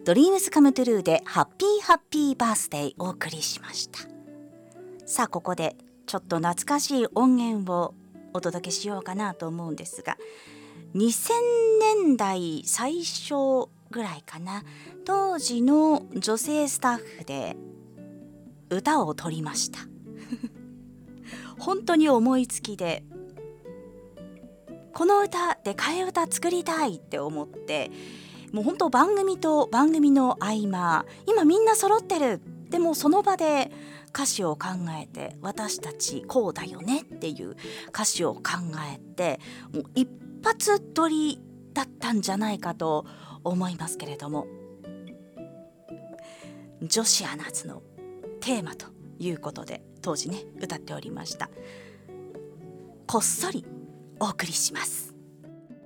ドリームスカムトゥルーでハッピーハッピーバースデーお送りしました。さあここでちょっと懐かしい音源をお届けしようかなと思うんですが、2000年代最初ぐらいかな、当時の女性スタッフで歌を取りました本当に思いつきで、この歌で替え歌作りたいって思って、もう本当番組と番組の合間、今みんな揃ってる、でもその場で歌詞を考えて、私たちこうだよねっていう歌詞を考えて、もう一発撮りだったんじゃないかと思いますけれども、女子アナズのテーマということで当時ね歌っておりました。こっそりお送りします。